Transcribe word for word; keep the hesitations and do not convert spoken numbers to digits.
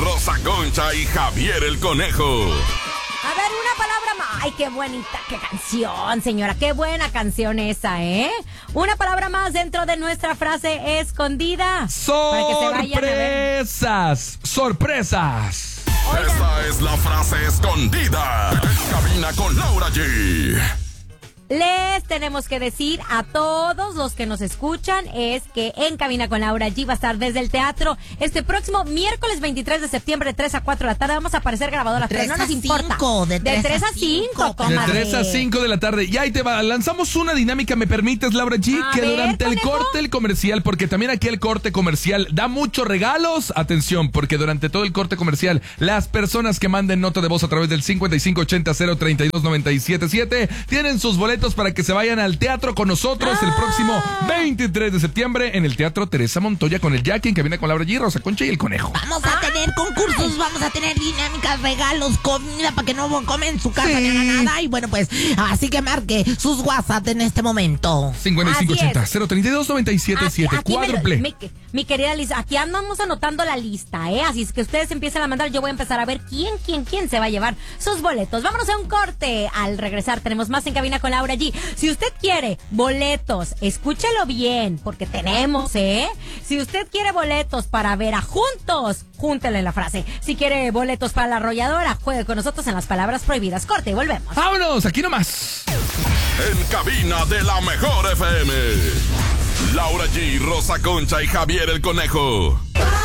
Rosa Concha y Javier el Conejo. A ver, una palabra más. Ay, qué bonita, qué canción, señora. Qué buena canción esa, ¿eh? Una palabra más dentro de nuestra frase escondida. Sorpresas. Sorpresas. Oigan. Esta es la frase escondida. En cabina con Laura G. Les tenemos que decir a todos los que nos escuchan es que En Cabina con Laura G va a estar desde el teatro este próximo miércoles veintitrés de septiembre de tres a cuatro de la tarde. Vamos a aparecer grabadoras, pero no nos importa. De tres a cinco, De tres a cinco de la tarde. Y ahí te va. Lanzamos una dinámica, ¿me permites, Laura G? A que ver, durante el conejo. corte el comercial, porque también aquí el corte comercial da muchos regalos. Atención, porque durante todo el corte comercial, las personas que manden nota de voz a través del cincuenta y cinco ochenta cero treinta y dos noventa y siete siete tienen sus boletos para que se vayan al teatro con nosotros Ah. el próximo veintitrés de septiembre en el Teatro Teresa Montoya con el Jackie, en cabina con Laura G, Rosa Concha y el Conejo. Vamos a tener concursos, vamos a tener dinámicas, regalos, comida para que no comen en su casa ni hagan nada. Y bueno, pues, así que marque sus WhatsApp en este momento. cincuenta y cinco ochenta cero treinta y dos noventa y siete siete. Aquí- aquí me lo- Cuádruple. mi, mi querida Liz, aquí andamos anotando la lista, ¿eh? Así es que ustedes empiecen a mandar. Yo voy a empezar a ver quién, quién, quién se va a llevar sus boletos. Vámonos a un corte. Al regresar tenemos más En Cabina con Laura G. Si usted quiere boletos, escúchelo bien, porque tenemos, ¿eh? Si usted quiere boletos para ver a Juntos, júntele la frase. Si quiere boletos para la arrolladora, juegue con nosotros en las palabras prohibidas. Corte y volvemos. ¡Vámonos! Aquí nomás. En cabina de la mejor F M. Laura G, Rosa Concha y Javier el Conejo.